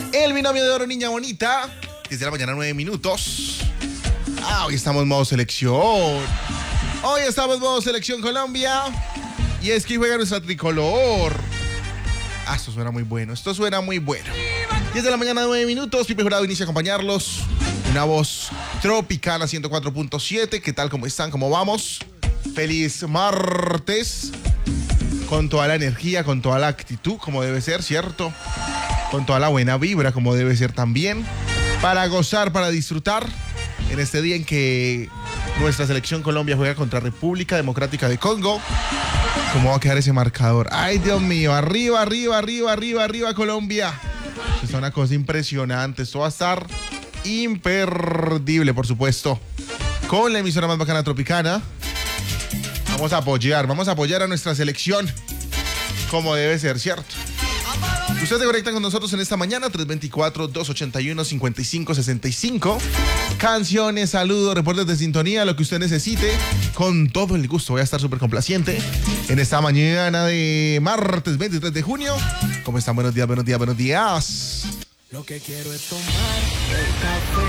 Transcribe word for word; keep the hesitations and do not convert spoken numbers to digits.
El binomio de oro, niña bonita. Desde la mañana, nueve minutos. Ah, hoy estamos en modo selección. Hoy estamos en modo selección Colombia. Y es que juega nuestra tricolor. Ah, esto suena muy bueno. Esto suena muy bueno. diez de la mañana, nueve minutos. Pipe Jurado inicia a acompañarlos. Una voz Tropicana ciento cuatro punto siete. ¿Qué tal? ¿Cómo están? ¿Cómo vamos? Feliz martes. Con toda la energía, con toda la actitud, como debe ser, ¿cierto? Con toda la buena vibra, como debe ser también. Para gozar, para disfrutar. En este día en que nuestra selección Colombia juega contra República Democrática de Congo. ¿Cómo va a quedar ese marcador? ¡Ay, Dios mío! Arriba, arriba, arriba, arriba, arriba, Colombia. Esto es una cosa impresionante. Esto va a estar imperdible, por supuesto. Con la emisora más bacana Tropicana. Vamos a apoyar, vamos a apoyar a nuestra selección como debe ser, ¿cierto? Ustedes se conectan con nosotros en esta mañana, tres dos cuatro, dos ocho uno, cinco cinco seis cinco. Canciones, saludos, reportes de sintonía, lo que usted necesite. Con todo el gusto, voy a estar súper complaciente en esta mañana de martes veintitrés de junio. ¿Cómo están? Buenos días, buenos días, buenos días. Lo que quiero es tomar el café